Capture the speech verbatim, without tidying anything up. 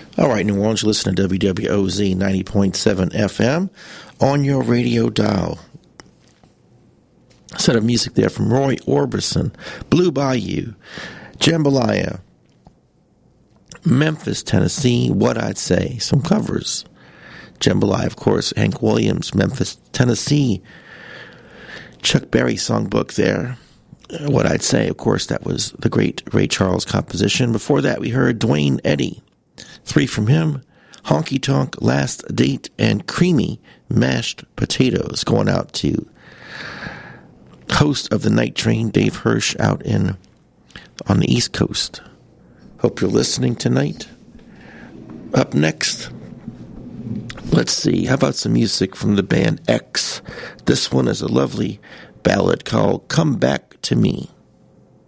All right, New Orleans, you listen to W W O Z ninety point seven F M on your radio dial. A set of music there from Roy Orbison, Blue Bayou, Jambalaya, Memphis, Tennessee, What I'd Say, some covers. Jambalaya, of course, Hank Williams, Memphis, Tennessee, Chuck Berry songbook there. What I'd Say, of course, that was the great Ray Charles composition. Before that, we heard Dwayne Eddy. Three from him, Honky Tonk, Last Date, and Creamy Mashed Potatoes, going out to host of the Night Train, Dave Hirsch, out in on the East Coast. Hope you're listening tonight. Up next, let's see, how about some music from the band X? This one is a lovely ballad called Come Back to Me.